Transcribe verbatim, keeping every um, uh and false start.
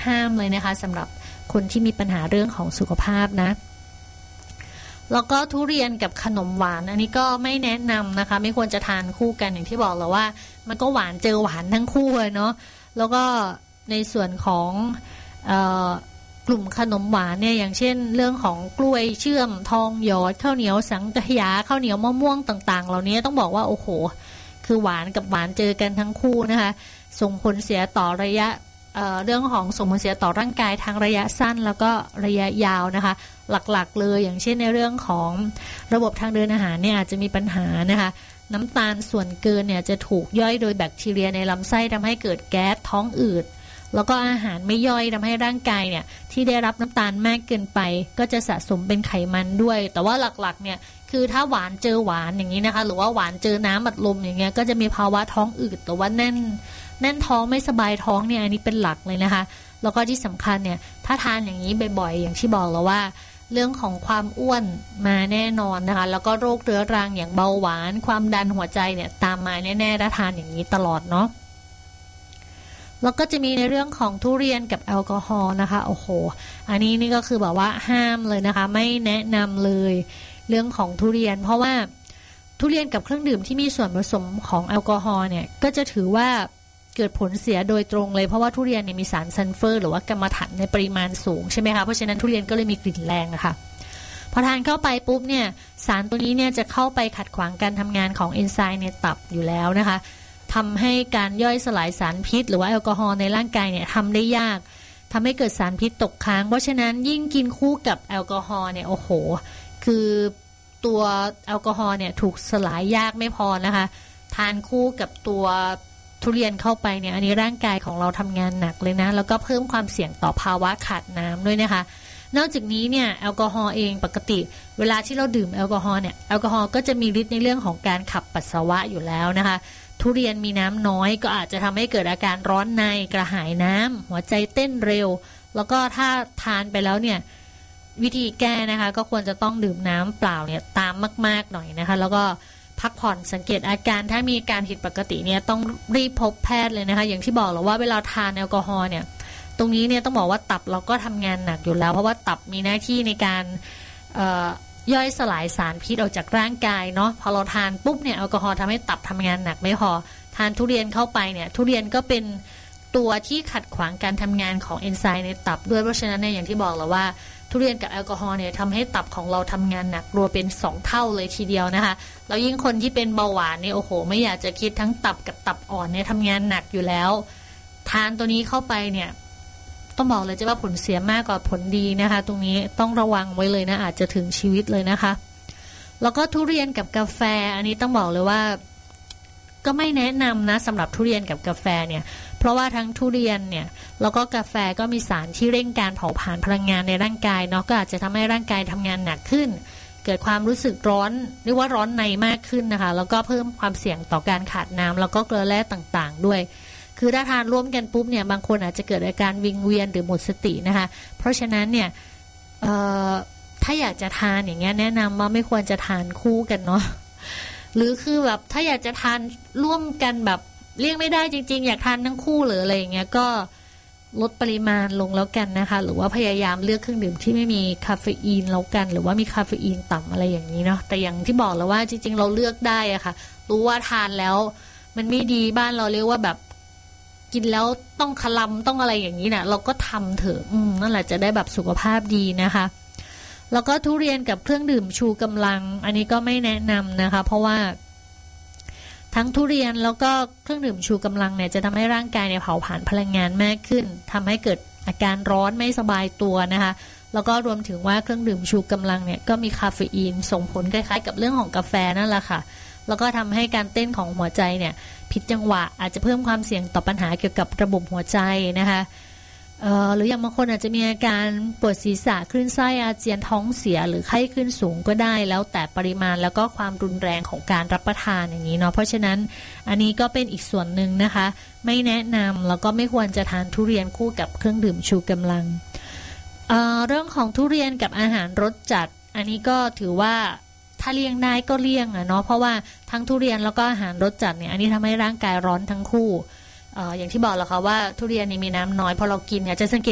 ห้ามเลยนะคะสำหรับคนที่มีปัญหาเรื่องของสุขภาพนะแล้วก็ทุเรียนกับขนมหวานอันนี้ก็ไม่แนะนำนะคะไม่ควรจะทานคู่กันอย่างที่บอกแล้วว่ามันก็หวานเจอหวานทั้งคู่เลยเนาะแล้วก็ในส่วนของเอ่อกลุ่มขนมหวานเนี่ยอย่างเช่นเรื่องของกล้วยเชื่อมทองหยอดข้าวเหนียวสังขยาข้าวเหนียวมะม่วงต่างๆเหล่านี้ต้องบอกว่าโอ้โหคือหวานกับหวานเจอกันทั้งคู่นะคะส่งผลเสียต่อระยะ เอ่อ เรื่องของส่งผลเสียต่อร่างกายทั้งระยะสั้นแล้วก็ระยะยาวนะคะหลักๆเลยอย่างเช่นในเรื่องของระบบทางเดินอาหารเนี่ยอาจจะมีปัญหานะคะน้ำตาลส่วนเกินเนี่ยจะถูกย่อยโดยแบคทีเรียในลำไส้ทำให้เกิดแก๊สท้องอืดแล้วก็อาหารไม่ย่อยทำให้ร่างกายเนี่ยที่ได้รับน้ำตาลมากเกินไปก็จะสะสมเป็นไขมันด้วยแต่ว่าหลักๆเนี่ยคือถ้าหวานเจอหวานอย่างนี้นะคะหรือว่าหวานเจอน้ำอัดลมอย่างเงี้ยก็จะมีภาวะท้องอืดแต่ว่าแน่นแน่นท้องไม่สบายท้องเนี่ยอันนี้เป็นหลักเลยนะคะแล้วก็ที่สำคัญเนี่ยถ้าทานอย่างนี้บ่อยๆอย่างที่บอกแล้วว่าเรื่องของความอ้วนมาแน่นอนนะคะแล้วก็โรคเรื้อรังอย่างเบาหวานความดันหัวใจเนี่ยตามมาแน่ๆถ้าทานอย่างนี้ตลอดเนาะแล้วก็จะมีในเรื่องของทุเรียนกับแอลกอฮอล์นะคะโอ้โหอันนี้นี่ก็คือแบบว่าห้ามเลยนะคะไม่แนะนำเลยเรื่องของทุเรียนเพราะว่าทุเรียนกับเครื่องดื่มที่มีส่วนผสมของแอลกอฮอล์เนี่ยก็จะถือว่าเกิดผลเสียโดยตรงเลยเพราะว่าทุเรียนเนี่ยมีสารซัลเฟอร์หรือว่ากรรมะถันในปริมาณสูงใช่ไหมคะเพราะฉะนั้นทุเรียนก็เลยมีกลิ่นแรงนะคะพอทานเข้าไปปุ๊บเนี่ยสารตัวนี้เนี่ยจะเข้าไปขัดขวางการทำงานของเอนไซม์ในตับอยู่แล้วนะคะทำให้การย่อยสลายสารพิษหรือว่าแอลกอฮอล์ในร่างกายเนี่ยทำได้ยากทำให้เกิดสารพิษตกค้างเพราะฉะนั้นยิ่งกินคู่กับแอลกอฮอล์เนี่ยโอ้โหคือตัวแอลกอฮอล์เนี่ยถูกสลายยากไม่พอนะคะทานคู่กับตัวทุเรียนเข้าไปเนี่ยอันนี้ร่างกายของเราทำงานหนักเลยนะแล้วก็เพิ่มความเสี่ยงต่อภาวะขาดน้ำด้วยนะคะนอกจากนี้เนี่ยแอลกอฮอล์เองปกติเวลาที่เราดื่มแอลกอฮอล์เนี่ยแอลกอฮอล์ก็จะมีฤทธิ์ในเรื่องของการขับปัสสาวะอยู่แล้วนะคะทุเรียนมีน้ำน้อยก็อาจจะทำให้เกิดอาการร้อนในกระหายน้ำหัวใจเต้นเร็วแล้วก็ถ้าทานไปแล้วเนี่ยวิธีแก้นะคะก็ควรจะต้องดื่มน้ำเปล่าเนี่ยตามมากๆหน่อยนะคะแล้วก็พักผ่อนสังเกตอาการถ้ามีการผิดปกติเนี่ยต้องรีบพบแพทย์เลยนะคะอย่างที่บอกแล้วว่าเวลาทานแอลกอฮอล์เนี่ยตรงนี้เนี่ยต้องบอกว่าตับเราก็ทำงานหนักอยู่แล้วเพราะว่าตับมีหน้าที่ในการเอ่อย่อยสลายสารพิษออกจากร่างกายเนาะพอเราทานปุ๊บเนี่ยแอลกอฮอล์ทำให้ตับทำงานหนักไม่พอทานทุเรียนเข้าไปเนี่ยทุเรียนก็เป็นตัวที่ขัดขวางการทำงานของเอนไซม์ในตับด้วยเพราะฉะนั้นเนี่ยอย่างที่บอกแล้วว่าทุเรียนกับแอลกอฮอล์เนี่ยทำให้ตับของเราทำงานหนักรวมเป็นสองเท่าเลยทีเดียวนะคะแล้วยิ่งคนที่เป็นเบาหวานเนี่ยโอ้โหไม่อยากจะคิดทั้งตับกับตับอ่อนเนี่ยทำงานหนักอยู่แล้วทานตัวนี้เข้าไปเนี่ยต้องบอกเลยจะว่าผลเสียมากกว่าผลดีนะคะตรงนี้ต้องระวังไว้เลยนะอาจจะถึงชีวิตเลยนะคะแล้วก็ทุเรียนกับกาแฟอันนี้ต้องบอกเลยว่าก็ไม่แนะนำนะสำหรับทุเรียนกับกาแฟเนี่ยเพราะว่าทั้งทุเรียนเนี่ยแล้วก็กาแฟก็มีสารที่เร่งการเผาผลาญพลังงานในร่างกายเนาะก็อาจจะทำให้ร่างกายทำงานหนักขึ้นเกิดความรู้สึกร้อนเรียกว่าร้อนในมากขึ้นนะคะแล้วก็เพิ่มความเสี่ยงต่อการขาดน้ำแล้วก็เกลือแร่ต่างๆด้วยคือถ้าทานร่วมกันปุ๊บเนี่ยบางคนอาจจะเกิดอาการวิงเวียนหรือหมดสตินะคะเพราะฉะนั้นเนี่ยเอ่อถ้าอยากจะทานอย่างเงี้ยแนะนำว่าไม่ควรจะทานคู่กันเนาะหรือคือแบบถ้าอยากจะทานร่วมกันแบบเลี่ยงไม่ได้จริงๆอยากทานทั้งคู่หรืออะไรอย่างเงี้ยก็ลดปริมาณลงแล้วกันนะคะหรือว่าพยายามเลือกเครื่องดื่มที่ไม่มีคาเฟอีนแล้วกันหรือว่ามีคาเฟอีนต่ำอะไรอย่างนี้เนาะแต่อย่างที่บอกแล้วว่าจริงๆเราเลือกได้อะค่ะรู้ว่าทานแล้วมันไม่ดีบ้านเราเรียกว่าแบบกินแล้วต้องคลำต้องอะไรอย่างนี้นะเราก็ทำเถอะอืมนั่นแหละจะได้แบบสุขภาพดีนะคะแล้วก็ทุเรียนกับเครื่องดื่มชูกำลังอันนี้ก็ไม่แนะนำนะคะเพราะว่าทั้งทุเรียนแล้วก็เครื่องดื่มชูกำลังเนี่ยจะทำให้ร่างกายเนี่ยเผาผลาญพลังงานมากขึ้นทำให้เกิดอาการร้อนไม่สบายตัวนะคะแล้วก็รวมถึงว่าเครื่องดื่มชูกำลังเนี่ยก็มีคาเฟอีนส่งผลคล้ายๆกับเรื่องของกาแฟนั่นแหละค่ะแล้วก็ทำให้การเต้นของหัวใจเนี่ยผิดจังหวะอาจจะเพิ่มความเสี่ยงต่อปัญหาเกี่ยวกับระบบหัวใจนะคะเอ่อหรืออย่างบางคนอาจจะมีอาการปวดศีรษะคลื่นไส้อาเจียนท้องเสียหรือไข้ขึ้นสูงก็ได้แล้วแต่ปริมาณแล้วก็ความรุนแรงของการรับประทานอย่างนี้เนาะเพราะฉะนั้นอันนี้ก็เป็นอีกส่วนหนึ่งนะคะไม่แนะนำแล้วก็ไม่ควรจะทานทุเรียนคู่กับเครื่องดื่มชูกำลังเอ่อเรื่องของทุเรียนกับอาหารรสจัดอันนี้ก็ถือว่าถ้าเลี่ยงได้ก็เลี่ยงอะเนาะเพราะว่าทั้งทุเรียนแล้วก็อาหารรสจัดเนี่ยอันนี้ทำให้ร่างกายร้อนทั้งคู่เอ่ออย่างที่บอกแล้วค่ะว่าทุเรียนนี่มีน้ำน้อยพอเรากินเนี่ยจะสังเกต